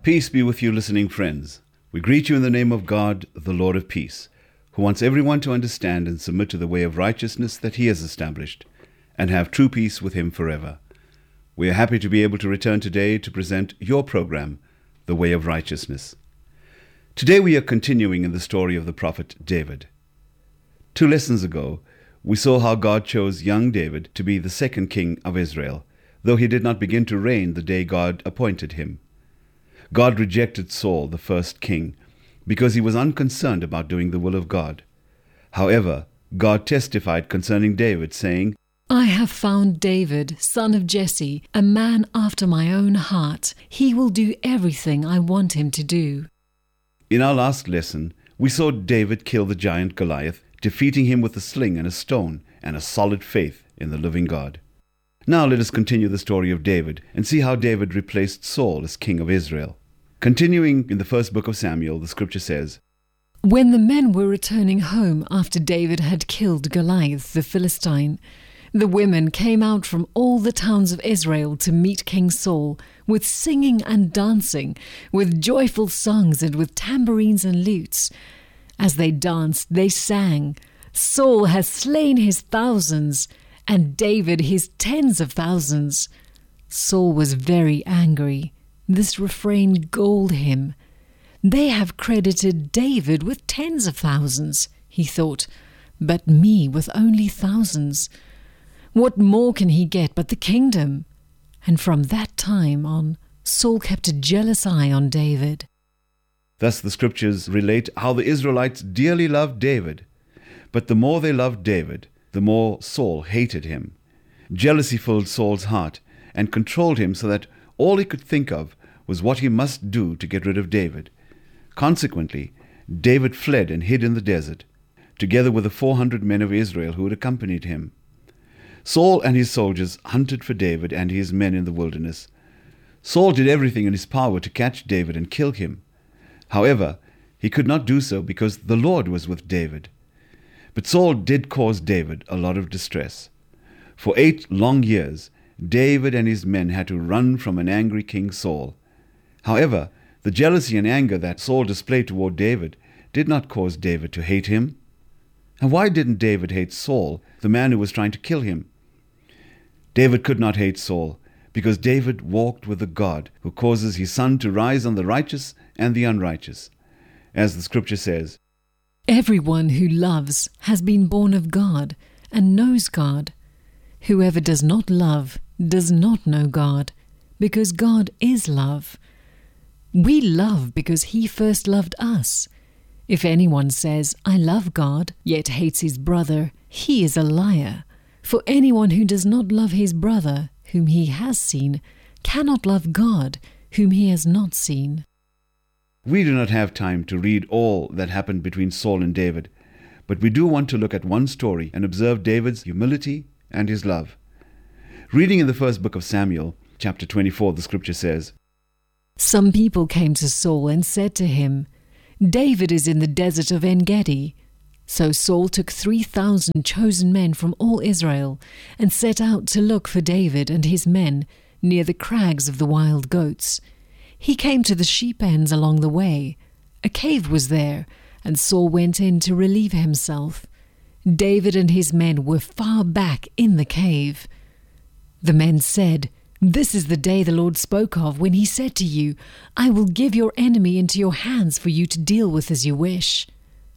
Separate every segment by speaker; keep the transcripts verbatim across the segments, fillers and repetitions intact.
Speaker 1: Peace be with you, listening friends. We greet you in the name of God, the Lord of peace, who wants everyone to understand and submit to the way of righteousness that he has established, and have true peace with him forever. We are happy to be able to return today to present your program, The Way of Righteousness. Today we are continuing in the story of the prophet David. Two lessons ago, we saw how God chose young David to be the second king of Israel, though he did not begin to reign the day God appointed him. God rejected Saul, the first king, because he was unconcerned about doing the will of God. However, God testified concerning David, saying,
Speaker 2: I have found David, son of Jesse, a man after my own heart. He will do everything I want him to do.
Speaker 1: In our last lesson, we saw David kill the giant Goliath, defeating him with a sling and a stone and a solid faith in the living God. Now let us continue the story of David and see how David replaced Saul as king of Israel. Continuing in the first book of Samuel, the scripture says,
Speaker 2: When the men were returning home after David had killed Goliath the Philistine, the women came out from all the towns of Israel to meet King Saul, with singing and dancing, with joyful songs and with tambourines and lutes. As they danced, they sang, Saul has slain his thousands, and David his tens of thousands. Saul was very angry. This refrain galled him. They have credited David with tens of thousands, he thought, but me with only thousands. What more can he get but the kingdom? And from that time on, Saul kept a jealous eye on David.
Speaker 1: Thus the scriptures relate how the Israelites dearly loved David, but the more they loved David, the more Saul hated him. Jealousy filled Saul's heart and controlled him so that all he could think of was what he must do to get rid of David. Consequently, David fled and hid in the desert, together with the four hundred men of Israel who had accompanied him. Saul and his soldiers hunted for David and his men in the wilderness. Saul did everything in his power to catch David and kill him. However, he could not do so because the Lord was with David. But Saul did cause David a lot of distress. For eight long years, David and his men had to run from an angry King Saul. However, the jealousy and anger that Saul displayed toward David did not cause David to hate him. And why didn't David hate Saul, the man who was trying to kill him? David could not hate Saul because David walked with the God who causes his sun to rise on the righteous and the unrighteous. As the scripture says,
Speaker 2: Everyone who loves has been born of God and knows God. Whoever does not love does not know God, because God is love. We love because he first loved us. If anyone says, I love God, yet hates his brother, he is a liar. For anyone who does not love his brother, whom he has seen, cannot love God, whom he has not seen.
Speaker 1: We do not have time to read all that happened between Saul and David, but we do want to look at one story and observe David's humility and his love. Reading in the first book of Samuel, chapter twenty-four, the scripture says,
Speaker 2: Some people came to Saul and said to him, David is in the desert of En-Gedi. So Saul took three thousand chosen men from all Israel and set out to look for David and his men near the crags of the wild goats. He came to the sheep pens along the way. A cave was there, and Saul went in to relieve himself. David and his men were far back in the cave. The men said, This is the day the Lord spoke of when he said to you, I will give your enemy into your hands for you to deal with as you wish.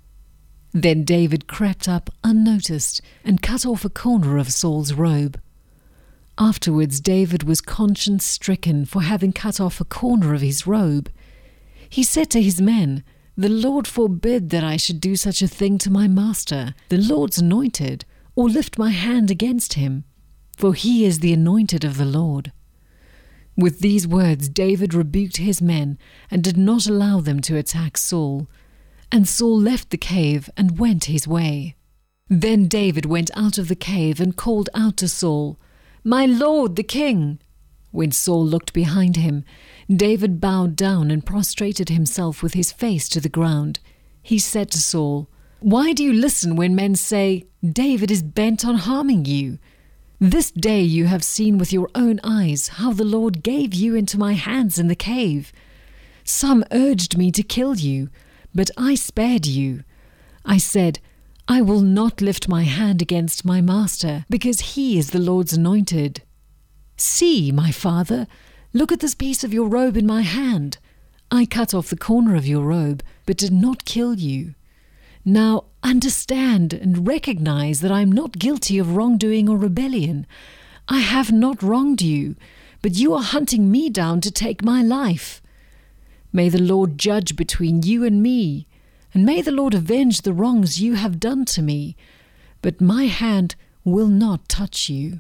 Speaker 2: Then David crept up unnoticed and cut off a corner of Saul's robe. Afterwards David was conscience-stricken for having cut off a corner of his robe. He said to his men, The Lord forbid that I should do such a thing to my master, the Lord's anointed, or lift my hand against him, for he is the anointed of the Lord. With these words David rebuked his men and did not allow them to attack Saul. And Saul left the cave and went his way. Then David went out of the cave and called out to Saul, My lord the king! When Saul looked behind him, David bowed down and prostrated himself with his face to the ground. He said to Saul, Why do you listen when men say, David is bent on harming you? This day you have seen with your own eyes how the Lord gave you into my hands in the cave. Some urged me to kill you, but I spared you. I said, I will not lift my hand against my master, because he is the Lord's anointed. See, my father, look at this piece of your robe in my hand. I cut off the corner of your robe, but did not kill you. Now understand and recognize that I am not guilty of wrongdoing or rebellion. I have not wronged you, but you are hunting me down to take my life. May the Lord judge between you and me, and may the Lord avenge the wrongs you have done to me, but my hand will not touch you.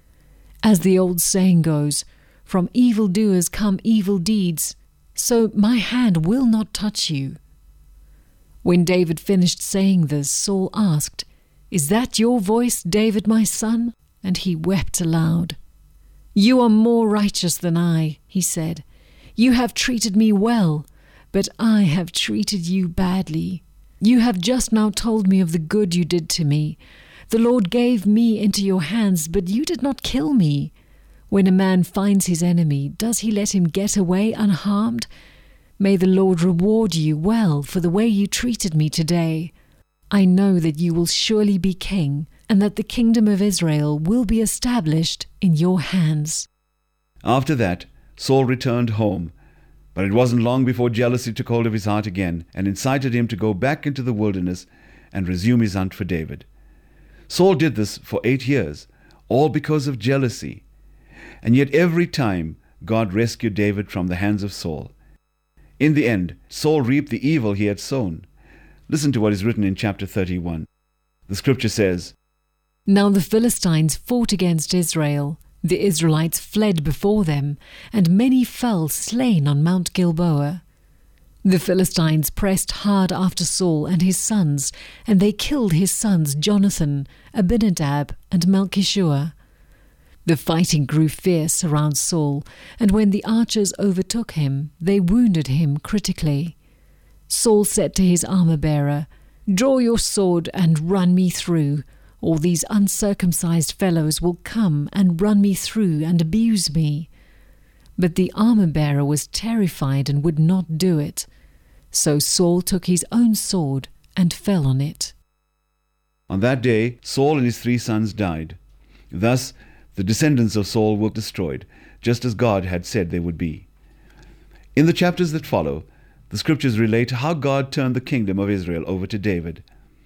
Speaker 2: As the old saying goes, from evildoers come evil deeds, so my hand will not touch you. When David finished saying this, Saul asked, Is that your voice, David, my son? And he wept aloud. You are more righteous than I, he said. You have treated me well, but I have treated you badly. You have just now told me of the good you did to me. The Lord gave me into your hands, but you did not kill me. When a man finds his enemy, does he let him get away unharmed? May the Lord reward you well for the way you treated me today. I know that you will surely be king, and that the kingdom of Israel will be established in your hands.
Speaker 1: After that, Saul returned home, but it wasn't long before jealousy took hold of his heart again and incited him to go back into the wilderness and resume his hunt for David. Saul did this for eight years, all because of jealousy. And yet every time God rescued David from the hands of Saul. In the end, Saul reaped the evil he had sown. Listen to what is written in chapter thirty-one. The scripture says,
Speaker 2: Now the Philistines fought against Israel. The Israelites fled before them, and many fell slain on Mount Gilboa. The Philistines pressed hard after Saul and his sons, and they killed his sons Jonathan, Abinadab, and Malchishua. The fighting grew fierce around Saul, and when the archers overtook him, they wounded him critically. Saul said to his armor-bearer, Draw your sword and run me through, or these uncircumcised fellows will come and run me through and abuse me. But the armor-bearer was terrified and would not do it. So Saul took his own sword and fell on it.
Speaker 1: On that day, Saul and his three sons died. Thus, the descendants of Saul were destroyed, just as God had said they would be. In the chapters that follow, the scriptures relate how God turned the kingdom of Israel over to David.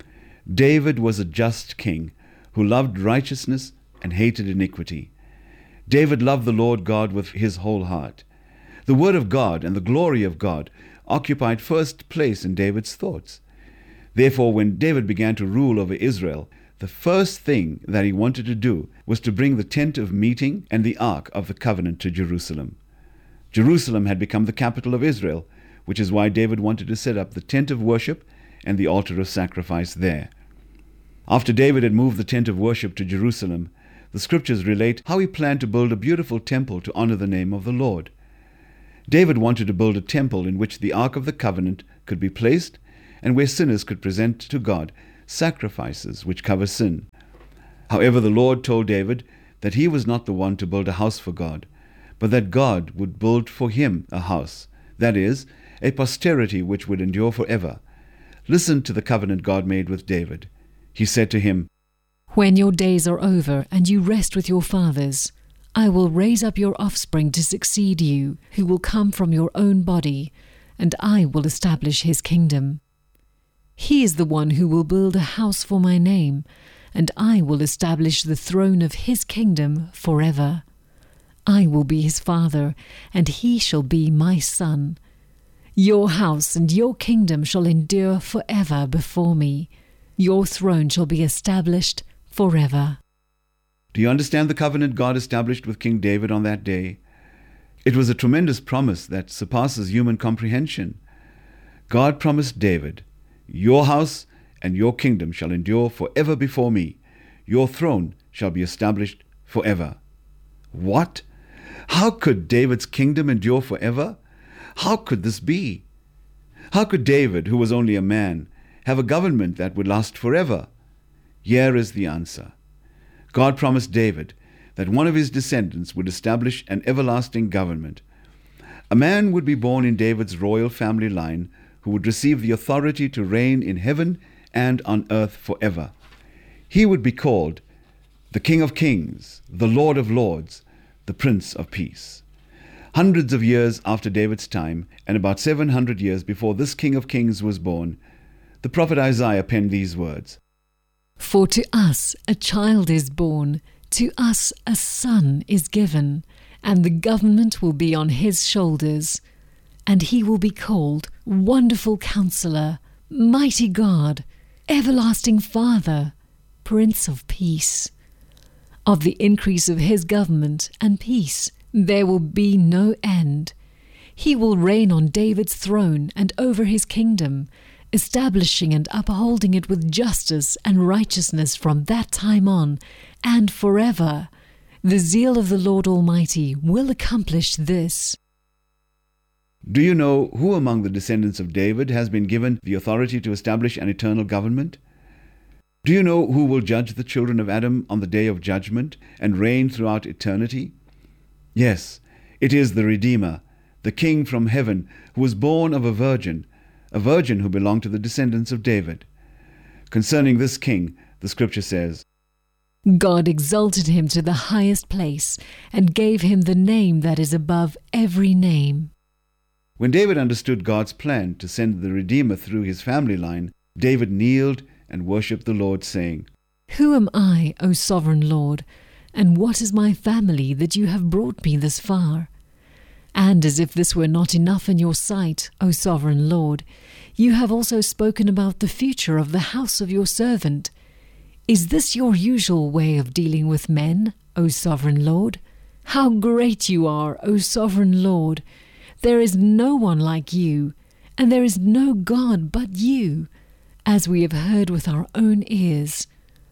Speaker 1: David was a just king who loved righteousness and hated iniquity. David loved the Lord God with his whole heart. The word of God and the glory of God occupied first place in David's thoughts. Therefore, when David began to rule over Israel, the first thing that he wanted to do was to bring the tent of meeting and the ark of the covenant to Jerusalem. Jerusalem had become the capital of Israel, which is why David wanted to set up the tent of worship and the altar of sacrifice there. After David had moved the tent of worship to Jerusalem, the scriptures relate how he planned to build a beautiful temple to honor the name of the Lord. David wanted to build a temple in which the ark of the covenant could be placed and where sinners could present to God sacrifices which cover sin. However, the Lord told David that he was not the one to build a house for God, but that God would build for him a house, that is, a posterity which would endure forever. Listen to the covenant God made with David. He said to him,
Speaker 2: When your days are over and you rest with your fathers, I will raise up your offspring to succeed you, who will come from your own body, and I will establish his kingdom. He is the one who will build a house for my name, and I will establish the throne of his kingdom forever. I will be his father, and he shall be my son. Your house and your kingdom shall endure forever before me. Your throne shall be established forever.
Speaker 1: Do you understand the covenant God established with King David on that day? It was a tremendous promise that surpasses human comprehension. God promised David, Your house and your kingdom shall endure forever before me. Your throne shall be established forever. What? How could David's kingdom endure forever? How could this be? How could David, who was only a man, have a government that would last forever? Here is the answer. God promised David that one of his descendants would establish an everlasting government. A man would be born in David's royal family line who would receive the authority to reign in heaven and on earth forever. He would be called the King of Kings, the Lord of Lords, the Prince of Peace. Hundreds of years after David's time, and about seven hundred years before this King of Kings was born, the prophet Isaiah penned these words.
Speaker 2: For to us a child is born, to us a son is given, and the government will be on his shoulders. And he will be called Wonderful Counselor, Mighty God, Everlasting Father, Prince of Peace. Of the increase of his government and peace there will be no end. He will reign on David's throne and over his kingdom, establishing and upholding it with justice and righteousness from that time on and forever. The zeal of the Lord Almighty will accomplish this.
Speaker 1: Do you know who among the descendants of David has been given the authority to establish an eternal government? Do you know who will judge the children of Adam on the day of judgment and reign throughout eternity? Yes, it is the Redeemer, the King from heaven, who was born of a virgin, a virgin who belonged to the descendants of David. Concerning this King, the Scripture says,
Speaker 2: God exalted him to the highest place and gave him the name that is above every name.
Speaker 1: When David understood God's plan to send the Redeemer through his family line, David kneeled and worshipped the Lord, saying,
Speaker 2: Who am I, O sovereign Lord, and what is my family that you have brought me this far? And as if this were not enough in your sight, O sovereign Lord, you have also spoken about the future of the house of your servant. Is this your usual way of dealing with men, O sovereign Lord? How great you are, O sovereign Lord! There is no one like you, and there is no God but you, as we have heard with our own ears.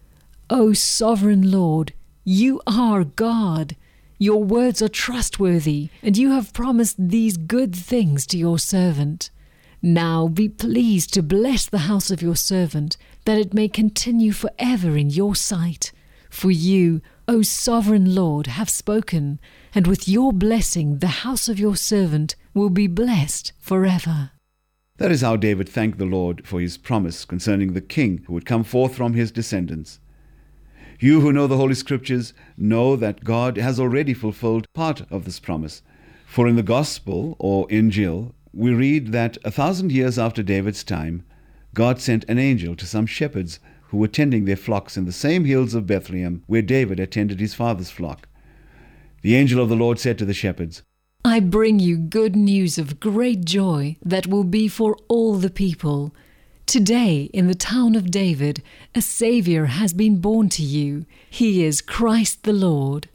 Speaker 2: O sovereign Lord, you are God. Your words are trustworthy, and you have promised these good things to your servant. Now be pleased to bless the house of your servant, that it may continue forever in your sight. For you, O sovereign Lord, have spoken, and with your blessing the house of your servant will be blessed forever.
Speaker 1: That is how David thanked the Lord for his promise concerning the king who would come forth from his descendants. You who know the Holy Scriptures know that God has already fulfilled part of this promise. For in the Gospel, or Injil, we read that a thousand years after David's time, God sent an angel to some shepherds who were tending their flocks in the same hills of Bethlehem where David attended his father's flock. The angel of the Lord said to the shepherds,
Speaker 2: I bring you good news of great joy that will be for all the people. Today, in the town of David, a Saviour has been born to you. He is Christ the Lord.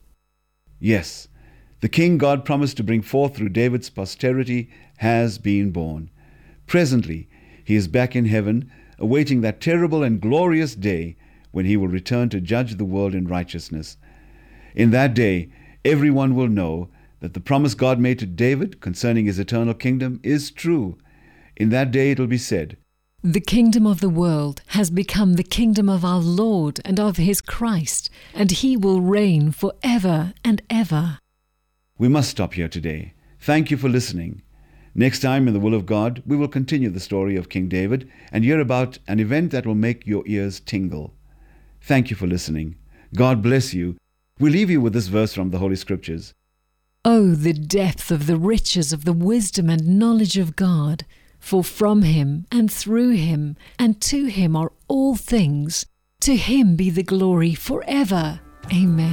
Speaker 1: Yes, the King God promised to bring forth through David's posterity has been born. Presently, he is back in heaven, awaiting that terrible and glorious day when he will return to judge the world in righteousness. In that day, everyone will know that the promise God made to David concerning his eternal kingdom is true. In that day it will be said,
Speaker 2: The kingdom of the world has become the kingdom of our Lord and of his Christ, and he will reign for ever and ever.
Speaker 1: We must stop here today. Thank you for listening. Next time, in the will of God, we will continue the story of King David and hear about an event that will make your ears tingle. Thank you for listening. God bless you. We leave you with this verse from the Holy Scriptures.
Speaker 2: Oh, the depth of the riches of the wisdom and knowledge of God! For from him, and through him, and to him are all things. To him be the glory forever. Amen.